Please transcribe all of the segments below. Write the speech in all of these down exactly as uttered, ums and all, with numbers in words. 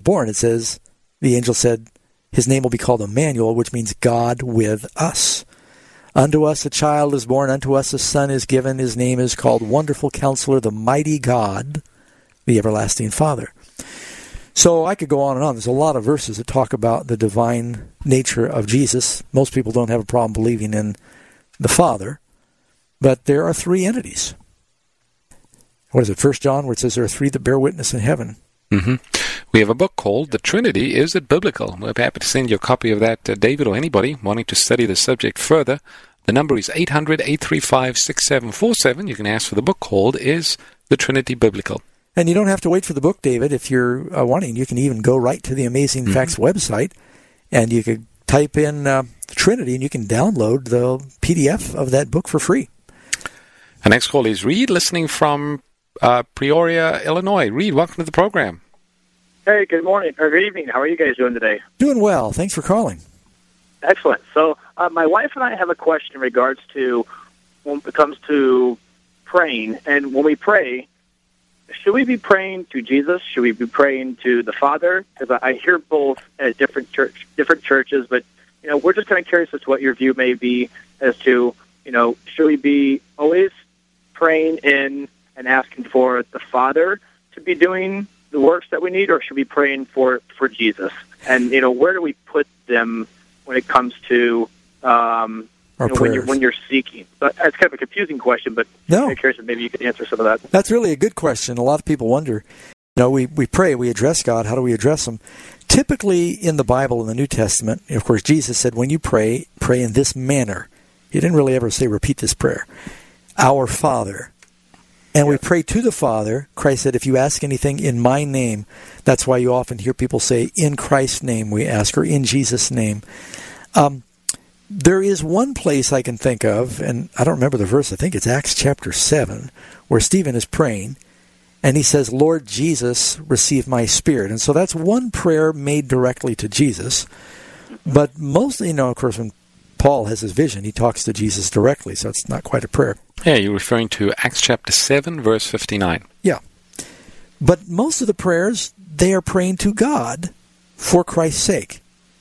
born, it says, the angel said, his name will be called Emmanuel, which means God with us. Unto us a child is born, unto us a son is given. His name is called Wonderful Counselor, the Mighty God, the Everlasting Father. So I could go on and on. There's a lot of verses that talk about the divine nature of Jesus. Most people don't have a problem believing in the Father, but there are three entities. What is it, First John, where it says there are three that bear witness in heaven? Mm-hmm. We have a book called The Trinity, Is It Biblical? We're happy to send you a copy of that, uh, David, or anybody wanting to study the subject further. The number is eight hundred, eight three five, six seven four seven. You can ask for the book called Is the Trinity Biblical? And you don't have to wait for the book, David. If you're uh, wanting, you can even go right to the Amazing mm-hmm. Facts website, and you could type in uh, the Trinity, and you can download the P D F of that book for free. Our next call is Reed, listening from uh, Peoria, Illinois. Reed, welcome to the program. Hey, good morning, or good evening. How are you guys doing today? Doing well. Thanks for calling. Excellent. So uh, my wife and I have a question in regards to when it comes to praying. And when we pray, should we be praying to Jesus? Should we be praying to the Father? Because I hear both at different church, different churches, but you know, we're just kind of curious as to what your view may be as to, you know, should we be always praying in and asking for the Father to be doing the works that we need, or should we be praying for, for Jesus? And, you know, where do we put them when it comes to um, you know, when you're when you're seeking? But it's kind of a confusing question, but no. I'm curious if maybe you could answer some of that. That's really a good question. A lot of people wonder, you know, we, we pray, we address God. How do we address Him? Typically in the Bible, in the New Testament, of course, Jesus said, when you pray, pray in this manner. He didn't really ever say, repeat this prayer. Our Father. And we pray to the Father. Christ said, if you ask anything in my name, that's why you often hear people say, in Christ's name we ask, or in Jesus' name. Um, there is one place I can think of, and I don't remember the verse, I think it's Acts chapter seven, where Stephen is praying, and he says, Lord Jesus, receive my spirit. And so that's one prayer made directly to Jesus. But mostly, you know, of course, when Paul has his vision, he talks to Jesus directly, so it's not quite a prayer. Yeah, you're referring to Acts chapter seven, verse fifty-nine. Yeah. But most of the prayers, they are praying to God for Christ's sake.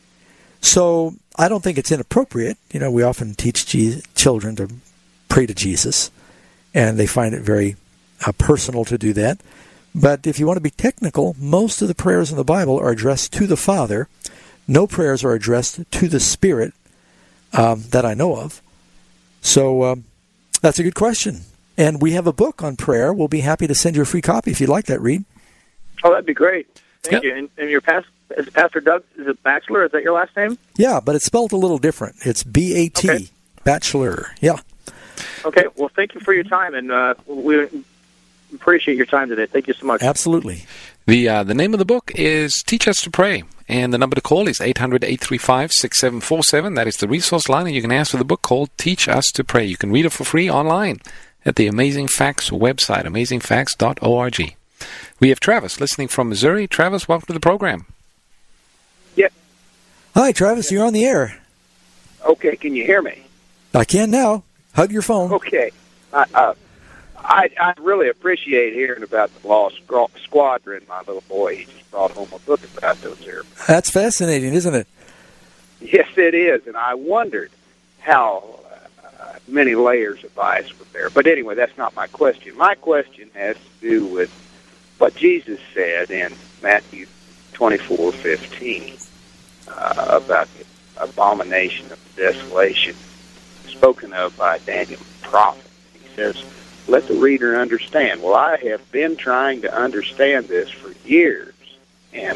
So I don't think it's inappropriate. You know, we often teach Jesus, children to pray to Jesus, and they find it very uh, personal to do that. But if you want to be technical, most of the prayers in the Bible are addressed to the Father. No prayers are addressed to the Spirit um, that I know of. So um, that's a good question. And we have a book on prayer. We'll be happy to send you a free copy if you'd like that, Reed. Oh, that'd be great. Thank yep. you. And, and your past, is Pastor Doug, is it Batchelor? Is that your last name? Yeah, but it's spelled a little different. It's B A T, okay. Batchelor. Yeah. Okay. Well, thank you for your time, and uh, we appreciate your time today. Thank you so much. Absolutely. The uh, the name of the book is Teach Us to Pray, and the number to call is eight hundred, eight three five, six seven four seven. That is the resource line, and you can ask for the book called Teach Us to Pray. You can read it for free online at the Amazing Facts website, amazing facts dot org. We have Travis listening from Missouri. Travis, welcome to the program. Yeah. Hi, Travis. You're on the air. Okay, can you hear me? I can now. Hug your phone. Okay. I, uh, I, I really appreciate hearing about the Lost Squadron. My little boy, he just brought home a book about those airplanes. That's fascinating, isn't it? Yes, it is. And I wondered how uh, many layers of ice were there. But anyway, that's not my question. My question has to do with what Jesus said in Matthew twenty-four fifteen uh, about the abomination of desolation spoken of by Daniel the prophet. He says, let the reader understand. Well, I have been trying to understand this for years, and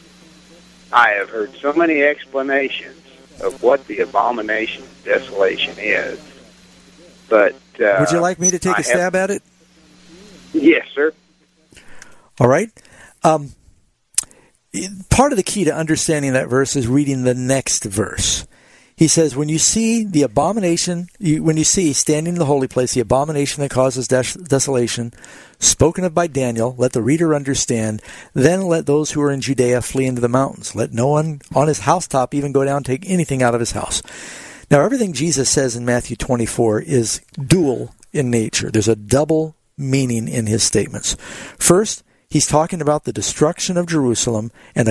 I have heard so many explanations of what the abomination of desolation is. But uh, would you like me to take I a stab have, at it? Yes, sir. All right. Um, part of the key to understanding that verse is reading the next verse. He says, when you see the abomination, you, when you see standing in the holy place, the abomination that causes des- desolation, spoken of by Daniel, let the reader understand, then let those who are in Judea flee into the mountains. Let no one on his housetop even go down and take anything out of his house. Now, everything Jesus says in Matthew twenty-four is dual in nature. There's a double meaning in his statements. First, he's talking about the destruction of Jerusalem and